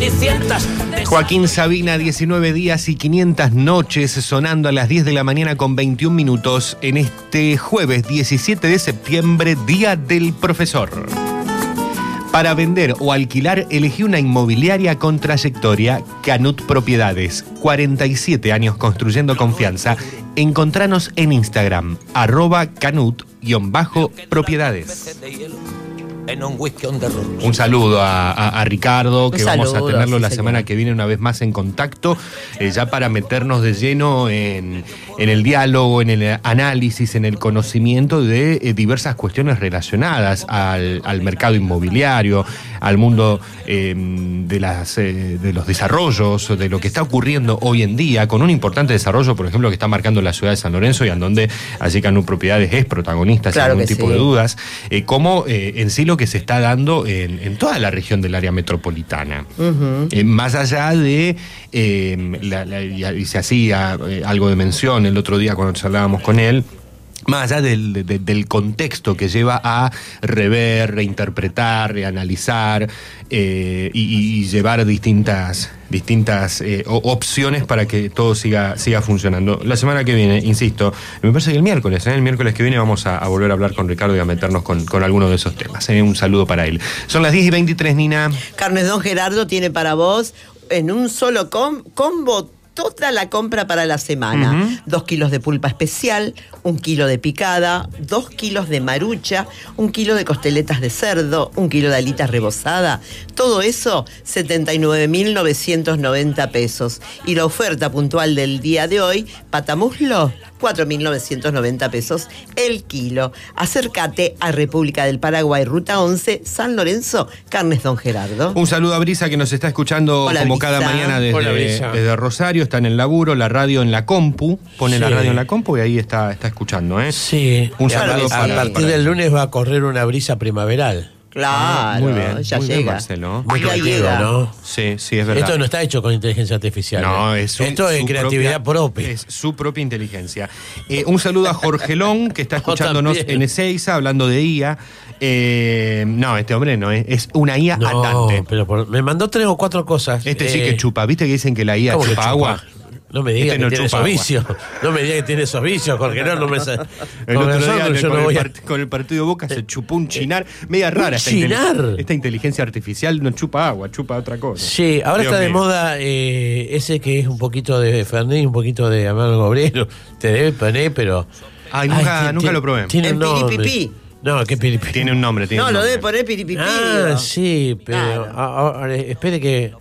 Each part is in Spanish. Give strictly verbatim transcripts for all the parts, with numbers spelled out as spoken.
cenicientas. Joaquín Sabina, diecinueve días y quinientas noches, sonando a las diez de la mañana con veintiún minutos en este jueves diecisiete de septiembre, Día del Profesor. Para vender o alquilar, elegí una inmobiliaria con trayectoria, Canut Propiedades. cuarenta y siete años construyendo confianza. Encontranos en Instagram, arroba canut-propiedades. En un whisky on the rocks. Un saludo a, a, a Ricardo, que Un vamos saludo, a tenerlo sí, la señor. semana que viene una vez más en contacto, eh, ya para meternos de lleno en, en el diálogo, en el análisis, en el conocimiento de eh, diversas cuestiones relacionadas al, al mercado inmobiliario, al mundo eh, de, las, eh, de los desarrollos, de lo que está ocurriendo hoy en día, con un importante desarrollo, por ejemplo, que está marcando la ciudad de San Lorenzo y en donde allí Canut Propiedades es protagonista, Claro sin ningún que tipo sí. de dudas, eh, como eh, en sí lo que se está dando en, en toda la región del área metropolitana. Uh-huh. Eh, más allá de, eh, la, la, y se hacía eh, algo de mención el otro día cuando charlábamos con él, más allá del, de, del contexto que lleva a rever, reinterpretar, reanalizar eh, y, y llevar distintas, distintas eh, opciones para que todo siga, siga funcionando. La semana que viene, insisto, me parece que el miércoles, ¿eh? el miércoles que viene vamos a, a volver a hablar con Ricardo y a meternos con, con alguno de esos temas. ¿eh? Un saludo para él. Son las diez y veintitrés, Nina. Carnes Don Gerardo tiene para vos en un solo com- combo toda la compra para la semana. Uh-huh. Dos kilos de pulpa especial, un kilo de picada, dos kilos de marucha, un kilo de costeletas de cerdo, un kilo de alitas rebozada. Todo eso, setenta y nueve mil novecientos noventa pesos. Y la oferta puntual del día de hoy, patamuslo, cuatro mil novecientos noventa pesos el kilo. Acércate a República del Paraguay, Ruta once, San Lorenzo, Carnes Don Gerardo. Un saludo a Brisa que nos está escuchando Hola, como Brisa. cada mañana desde, Hola, Brisa. desde Rosario, está en el laburo, la radio en la compu, pone Sí. la radio en la compu y ahí está, está escuchando, ¿eh? Sí, Un Claro saludo que a para, sí. partir para- del lunes va a correr una brisa primaveral. Claro, muy bien, ya muy bien, llega. Marcelo. Muy Ya creativa, llega. ¿no? Sí, sí, es verdad. Esto no está hecho con inteligencia artificial. No, ¿eh? es su- Esto es su creatividad propia. Es su propia inteligencia. Eh, un saludo a Jorgelón, que está escuchándonos también. en Ezeiza, hablando de I A. Eh, no, este hombre no, es, es una I A No, atante. pero por- me mandó tres o cuatro cosas. Este sí eh, que chupa. ¿Viste que dicen que la I A ¿cómo chupa, que chupa? agua? No me digas Este que no tiene chupa esos agua. vicios. No me digas que tiene esos vicios, Jorge. No, no me sa- El con otro razón, día yo con, no el voy a- part- con el partido Boca se chupó un chinar. Media ¿Un rara esta, chinar? inteli- esta inteligencia artificial no chupa agua, chupa otra cosa. Sí, ahora Dios está de mío. moda eh, ese que es un poquito de Fernet y un poquito de Amargo Obrero. Te debe poner, pero... Ay, nunca, ti- nunca ti- lo probé. Tiene ¿En un nombre. piripipí? No, ¿qué piripipí? Tiene un nombre, tiene No, un lo nombre. debe poner piripipí. Ah, digo. sí, pero Claro. a- ahora, espere que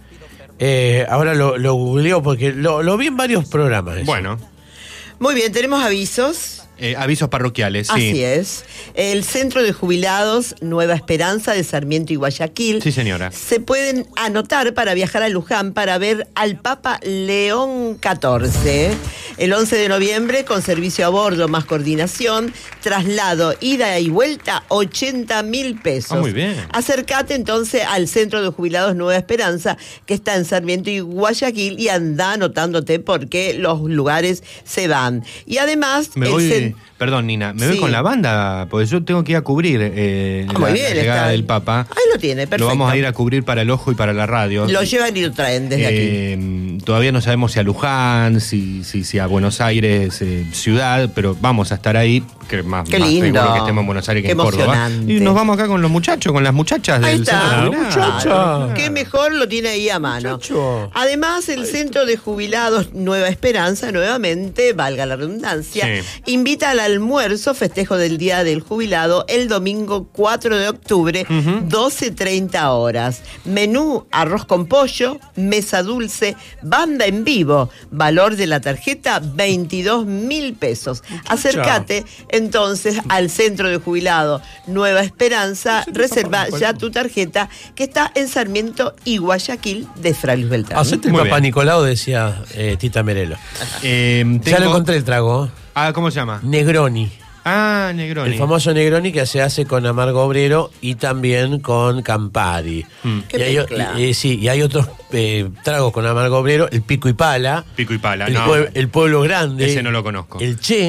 eh, ahora lo, lo googleo porque lo, lo vi en varios programas. eso. Bueno, Muy bien, tenemos avisos. eh, avisos parroquiales, sí. Así es. El Centro de Jubilados Nueva Esperanza de Sarmiento y Guayaquil. Sí, señora. Se pueden anotar para viajar a Luján para ver al Papa León catorce. El once de noviembre, con servicio a bordo más coordinación, traslado, ida y vuelta, ochenta mil pesos. Ah, muy bien. Acércate entonces al Centro de Jubilados Nueva Esperanza, que está en Sarmiento y Guayaquil, y anda anotándote porque los lugares se van. Y además... Me el voy, cen- perdón, Nina, me voy Sí. con la banda, porque yo tengo que ir a cubrir eh, Ah, la, muy bien, la llegada está- del Papa. Ahí lo tiene, perfecto. Lo vamos a ir a cubrir para el Ojo y para la radio. Lo llevan y lo traen desde aquí. Eh, todavía no sabemos si a Luján, si, si, si a Buenos Aires, eh, ciudad, pero vamos a estar ahí. Que más, Qué más lindo. seguro que estemos en Buenos Aires que Qué en Córdoba. emocionante. Y nos vamos acá con los muchachos, con las muchachas Ahí del está. Centro de La Jubilados. muchacha. Claro. Qué mejor lo tiene ahí a mano. Muchacho. Además, el Centro de Jubilados Nueva Esperanza, nuevamente, valga la redundancia, Sí. invita al almuerzo, festejo del Día del Jubilado, el domingo cuatro de octubre, Ujú. doce treinta horas. Menú, arroz con pollo, mesa dulce, banda en vivo. Valor de la tarjeta, veintidós mil pesos. Acércate entonces al Centro de Jubilado Nueva Esperanza, reserva ya tu tarjeta que está en Sarmiento y Guayaquil de Fray Luis Beltrán. Hacete el Muy Papá bien. Nicolau, decía eh, Tita Merelo. Eh, Ya lo tengo- encontré el trago. Ah, ¿cómo se llama? Negroni. Ah, Negroni. El famoso Negroni que se hace con Amargo Obrero y también con Campari. Mm. Qué Y hay, o- mezcla. y- y sí, y hay otros eh, tragos con Amargo Obrero, el Pico y Pala, Pico y pala, el, no. pue- el Pueblo Grande, Ese no lo conozco. el Che,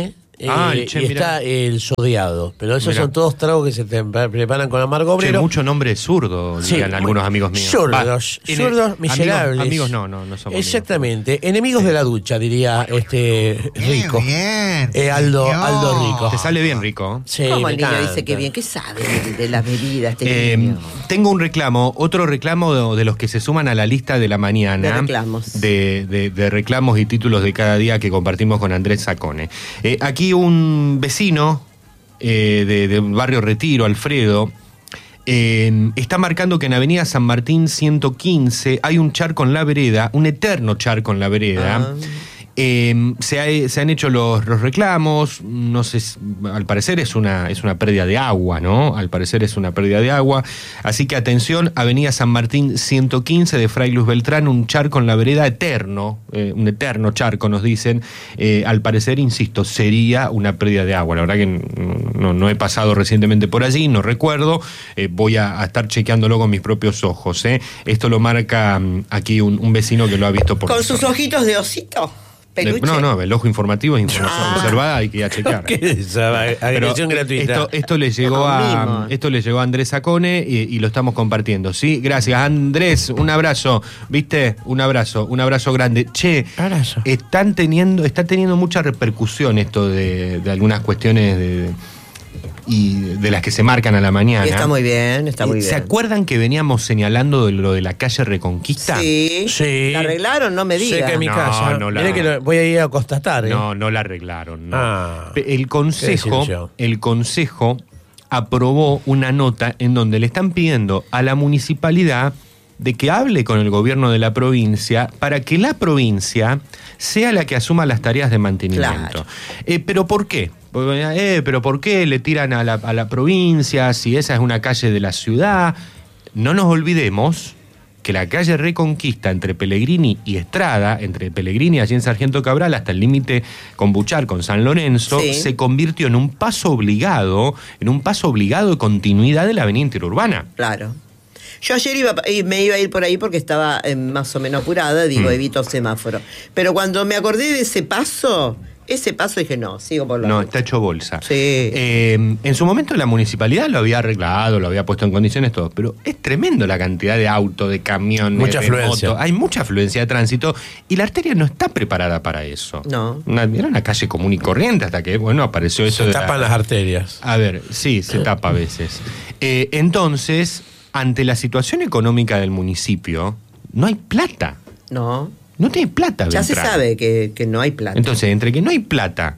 eh, Ay, che, y mirá. está el sodeado. Pero esos Mirá. son todos tragos que se te pre- preparan con amargo Che, obrero. mucho nombre zurdo, Sí, dirían algunos amigos míos. Zurdos, Va, en- zurdos amigos- miserables. Amigos, no, no, no somos Exactamente, enemigos de la ducha, diría este Rico. bien, Eh, Aldo, señor. Aldo amigos. Rico. Te sale bien, Rico. Sí, ¿Cómo me el niño encanta. dice que bien? ¿Qué sabe de, de las bebidas este Eh, niño? tengo un reclamo, otro reclamo de, de los que se suman a la lista de la mañana. De reclamos. De, de- de reclamos y títulos de cada día que compartimos con Andrés Sacone. Eh, aquí un vecino eh, de, de barrio Retiro, Alfredo, eh, está marcando que en Avenida San Martín ciento quince hay un charco en la vereda, un eterno charco en la vereda. Ah. Eh, se, ha- se han hecho los, los reclamos, no sé, si- al parecer es una, es una pérdida de agua, ¿no? Al parecer es una pérdida de agua. Así que atención, Avenida San Martín ciento quince de Fray Luz Beltrán, un charco en la vereda eterno, eh, un eterno charco nos dicen. Eh, al parecer, insisto, sería una pérdida de agua. La verdad que no, no he pasado recientemente por allí, no recuerdo. Eh, voy a, a estar chequeándolo con mis propios ojos. ¿eh? Esto lo marca mm, aquí un, un vecino que lo ha visto por... ¿Con sus ojitos de osito? ¿Peluche? No, no, el ojo informativo es información Ah. reservada, hay que ir a chequear. ¿Qué es esa Pero agresión gratuita? Esto, esto le llegó No, a mimo. esto le llegó a Andrés Sacone y, y lo estamos compartiendo. Sí, gracias Andrés, un abrazo, ¿viste? Un abrazo, un abrazo grande. Che, Abrazo. están teniendo, está teniendo mucha repercusión esto de, de algunas cuestiones de, y de las que se marcan a la mañana. Y está muy bien, está muy Eh, bien. ¿Se acuerdan que veníamos señalando de lo de la calle Reconquista? Sí. Sí. ¿La arreglaron? No me Sé diga. que en mi No, casa. no la- Mirá que lo- voy a ir a constatar, ¿eh? No, no la arreglaron. No. Ah, el qué consejo, desilusión. el consejo aprobó una nota en donde le están pidiendo a la municipalidad de que hable con el gobierno de la provincia para que la provincia sea la que asuma las tareas de mantenimiento. Claro. Eh, ¿Pero por qué? Eh, ¿Pero por qué le tiran a la, a la provincia si esa es una calle de la ciudad? No nos olvidemos que la calle Reconquista entre Pellegrini y Estrada, entre Pellegrini allí en Sargento Cabral hasta el límite con Buchar, con San Lorenzo, Sí. se convirtió en un paso obligado, en un paso obligado de continuidad de la avenida interurbana. Claro. Yo ayer iba, y me iba a ir por ahí porque estaba eh, más o menos apurada, digo, Mm. evito semáforo. Pero cuando me acordé de ese paso, ese paso dije, no, sigo por la No, ruta. está hecho bolsa. Sí. Eh, en su momento la municipalidad lo había arreglado, lo había puesto en condiciones todo, pero es tremendo la cantidad de autos, de camiones, Mucha de afluencia. motos. Hay mucha afluencia de tránsito y la arteria no está preparada para eso. No. Una- era una calle común y corriente hasta que, bueno, apareció eso Se de tapan la- las arterias. A ver, sí, se tapa a veces. Eh, entonces, ante la situación económica del municipio, no hay plata. No. No tiene plata. Ya se Beltrán. sabe que, que no hay plata. Entonces, entre que no hay plata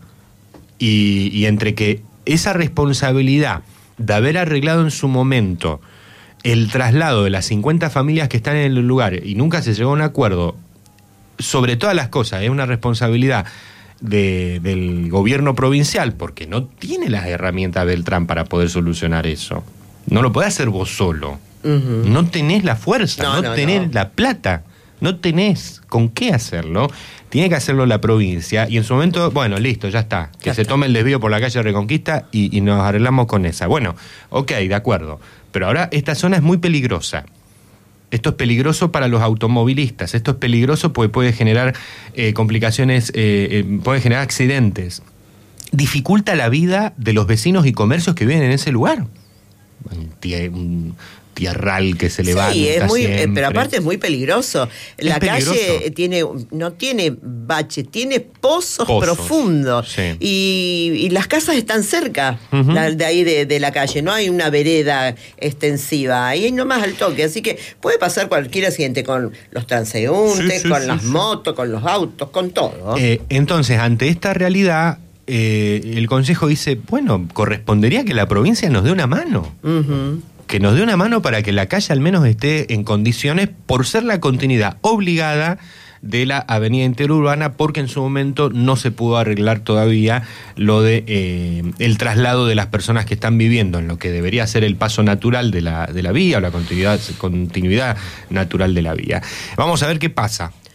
y, y entre que esa responsabilidad de haber arreglado en su momento el traslado de las cincuenta familias que están en el lugar y nunca se llegó a un acuerdo, sobre todas las cosas, es una responsabilidad de- del gobierno provincial, porque no tiene las herramientas Beltrán para poder solucionar eso. No lo podés hacer vos solo. Ujú. No tenés la fuerza, No, no, no, tenés no. la plata, no tenés con qué hacerlo. Tiene que hacerlo la provincia y en su momento, bueno, listo, ya está. Que Ya se está. tome el desvío por la calle Reconquista y, y nos arreglamos con esa. Bueno, ok, de acuerdo. Pero ahora esta zona es muy peligrosa. Esto es peligroso para los automovilistas. Esto es peligroso porque puede generar eh, complicaciones, eh, eh, puede generar accidentes. Dificulta la vida de los vecinos y comercios que viven en ese lugar. Un, tie- un tierral que se levanta. Sí, es muy, eh, siempre. pero aparte es muy peligroso. Es La peligroso. calle tiene, no tiene bache, tiene pozos, Pozos, profundos. sí. Y, y las casas están cerca Ujú. la- de ahí de, de la calle. No hay una vereda extensiva. Ahí nomás al toque. Así que puede pasar cualquier accidente con los transeúntes, Sí, sí, con sí, las sí. motos, con los autos, con todo. Eh, entonces, ante esta realidad, eh, el Consejo dice, bueno, correspondería que la provincia nos dé una mano. Ujú. Que nos dé una mano para que la calle al menos esté en condiciones por ser la continuidad obligada de la avenida interurbana, porque en su momento no se pudo arreglar todavía lo de eh, el traslado de las personas que están viviendo en lo que debería ser el paso natural de la, de la vía o la continuidad, continuidad natural de la vía. Vamos a ver qué pasa.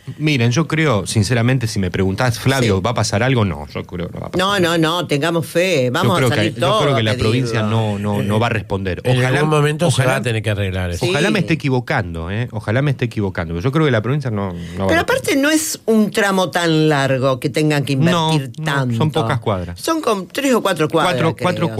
Miren, yo creo, sinceramente, si me preguntás, Flavio, Sí. ¿va a pasar algo? No, yo creo que no va a pasar. No, no, no, tengamos fe. Vamos yo creo a salir que, todos yo creo que a la pedirlo. provincia no, no, no va a responder. En algún momento se ojalá- va a tener que arreglar eso. Sí. Ojalá me esté equivocando, ¿eh? Ojalá me esté equivocando. Pero yo creo que la provincia no, no va a Pero responder. aparte no es un tramo tan largo que tengan que invertir No, no, tanto. son pocas cuadras. Son como tres o cuatro cuadras. Cuatro- creo. cuatro